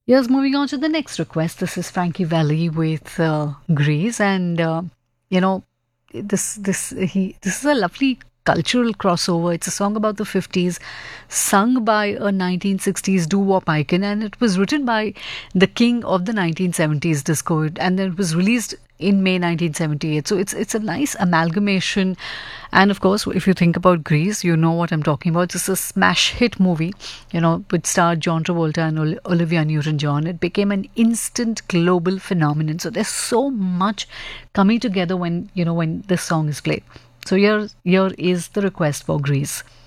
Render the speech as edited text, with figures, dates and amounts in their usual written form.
Yes, moving on to the next request. This is Frankie Valli with Grease, and you know, this is a lovely cultural crossover. It's a song about the 50s, sung by a 1960s doo-wop icon, and it was written by the king of the 1970s disco, and then it was released in May 1978. So it's a nice amalgamation. And of course, if you think about Grease, you know what I'm talking about. This is a smash hit movie, which starred John Travolta and Olivia Newton-John. It became an instant global phenomenon. So there's so much coming together when this song is played. So here is the request for Grease.